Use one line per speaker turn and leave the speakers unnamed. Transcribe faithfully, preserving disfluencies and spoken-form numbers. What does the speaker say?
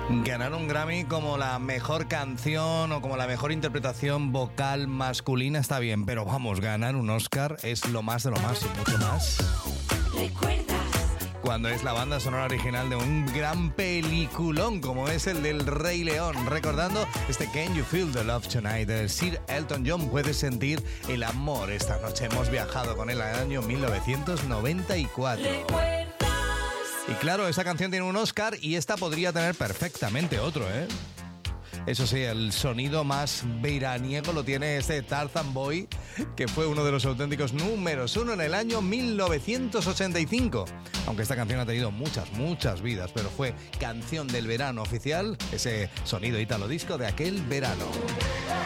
Ganar un Grammy como la mejor canción o como la mejor interpretación vocal masculina está bien, pero vamos, ganar un Oscar es lo más de lo más y mucho más.
¿Recuerdas?
Cuando es la banda sonora original de un gran peliculón como es el del Rey León, recordando este Can You Feel the Love Tonight de Sir Elton John. Puedes sentir el amor esta noche. Hemos viajado con él al año mil novecientos noventa y cuatro.
¿Recuerdas?
Y claro, esa canción tiene un Oscar y esta podría tener perfectamente otro, ¿eh? Eso sí, el sonido más veraniego lo tiene este Tarzan Boy, que fue uno de los auténticos números uno en el año mil novecientos ochenta y cinco. Aunque esta canción ha tenido muchas, muchas vidas, pero fue canción del verano oficial, ese sonido italo disco de aquel verano.